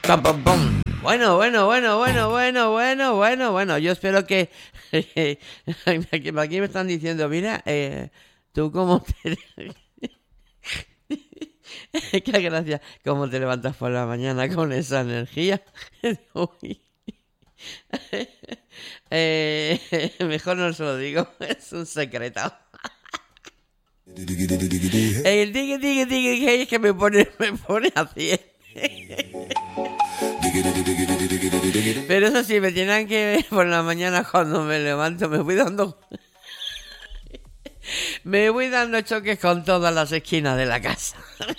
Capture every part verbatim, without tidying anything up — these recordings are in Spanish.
Pam, pam, pam. Bueno, bueno, bueno, bueno, bueno, bueno, bueno, bueno. Yo espero que... aquí, aquí me están diciendo, mira, eh, tú cómo te... Qué gracia, cómo te levantas por la mañana con esa energía. Uy. eh, mejor no se lo digo, es un secreto. El tigre, tigre, tigre, es que me pone, me pone así. Pero eso sí, me tienen que ver por la mañana cuando me levanto, me voy dando... Me voy dando choques con todas las esquinas de la casa.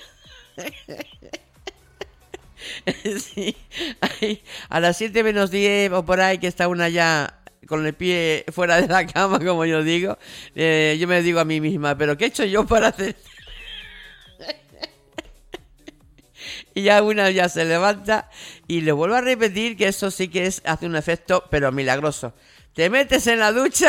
Sí, ahí, a las siete menos diez o por ahí que está una ya con el pie fuera de la cama, como yo digo, eh, yo me digo a mí misma, ¿pero qué he hecho yo para hacer? Y ya una ya se levanta y le vuelvo a repetir que eso sí que es, hace un efecto, pero milagroso. Te metes en la ducha...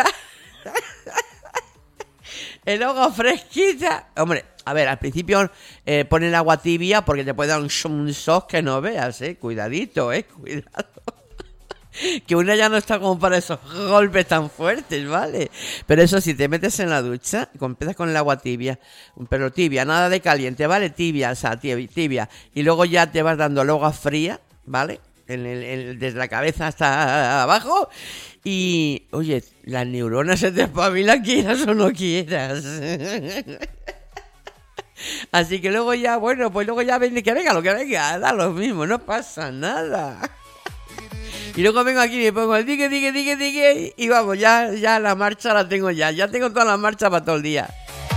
El agua fresquita. Hombre, a ver, al principio eh, pon el agua tibia porque te puede dar un, un shock que no veas, eh. Cuidadito, eh, cuidado. Que una ya no está como para esos golpes tan fuertes, ¿vale? Pero eso sí, te metes en la ducha, empiezas con el agua tibia, pero tibia, nada de caliente, ¿vale? Tibia, o sea, tibia, tibia. Y luego ya te vas dando el agua fría, ¿vale? En el, en, desde la cabeza hasta abajo. Y, oye, las neuronas se te espabilan, quieras o no quieras. Así que luego ya, bueno, pues luego ya ven, que venga lo que venga, da lo mismo, no pasa nada. Y luego vengo aquí y me pongo el dique, dique, dique, dique, y vamos, ya, ya la marcha la tengo ya, ya tengo toda la marcha para todo el día.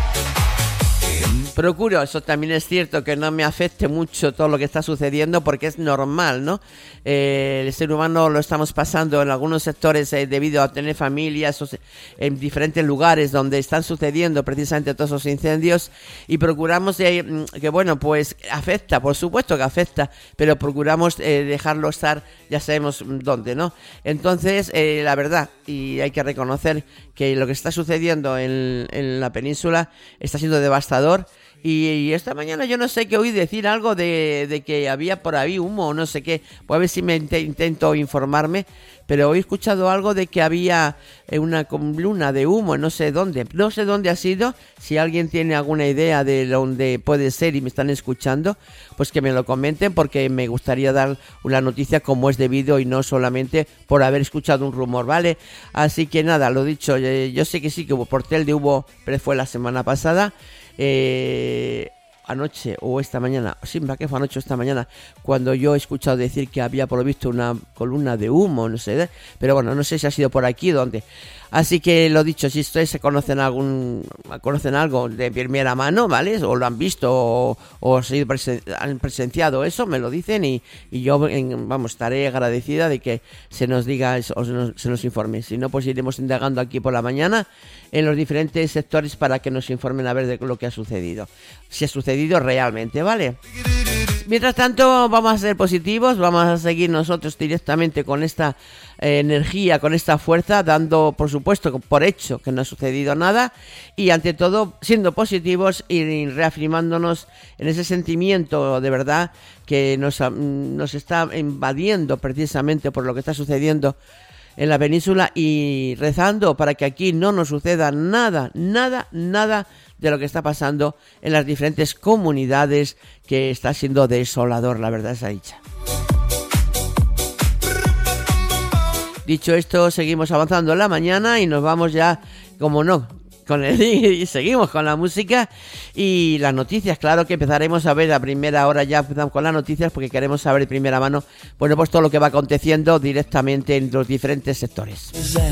Procuro, eso también es cierto, que no me afecte mucho todo lo que está sucediendo porque es normal, ¿no? Eh, el ser humano lo estamos pasando en algunos sectores eh, debido a tener familias en diferentes lugares donde están sucediendo precisamente todos esos incendios y procuramos eh, que, bueno, pues afecta, por supuesto que afecta, pero procuramos eh, dejarlo estar, ya sabemos dónde, ¿no? Entonces, eh, la verdad, y hay que reconocer que lo que está sucediendo en, en la península está siendo devastador. Y, y esta mañana yo no sé qué oí decir algo de, de que había por ahí humo o no sé qué. Pues a ver si me int- intento informarme. Pero he escuchado algo de que había una columna de humo, no sé dónde. No sé dónde ha sido. Si alguien tiene alguna idea de dónde puede ser y me están escuchando, pues que me lo comenten porque me gustaría dar una noticia como es debido y no solamente por haber escuchado un rumor, ¿vale? Así que nada, lo dicho, eh, yo sé que sí que hubo portel de humo, pero fue la semana pasada. Eh, anoche o esta mañana, sí, que fue anoche o esta mañana, cuando yo he escuchado decir que había por lo visto una columna de humo, no sé, pero bueno, no sé si ha sido por aquí o dónde. Así que lo dicho, si ustedes se conocen algún conocen algo de primera mano, ¿vale? O lo han visto o, o se presen, han presenciado eso, me lo dicen y, y yo, en, vamos, estaré agradecida de que se nos diga o se nos, se nos informe. Si no, pues iremos indagando aquí por la mañana en los diferentes sectores para que nos informen a ver de lo que ha sucedido. Si ha sucedido realmente, ¿vale? Mientras tanto, vamos a ser positivos, vamos a seguir nosotros directamente con esta eh, energía, con esta fuerza, dando, por supuesto, por hecho que no ha sucedido nada y, ante todo, siendo positivos y reafirmándonos en ese sentimiento de verdad que nos, nos está invadiendo precisamente por lo que está sucediendo en la península y rezando para que aquí no nos suceda nada, nada, nada de lo que está pasando en las diferentes comunidades, que está siendo desolador, la verdad es dicha. Dicho esto, seguimos avanzando en la mañana y nos vamos ya, como no, con el y seguimos con la música y las noticias. Claro que empezaremos a ver a primera hora, ya empezamos con las noticias porque queremos saber de primera mano, bueno, pues todo lo que va aconteciendo directamente en los diferentes sectores.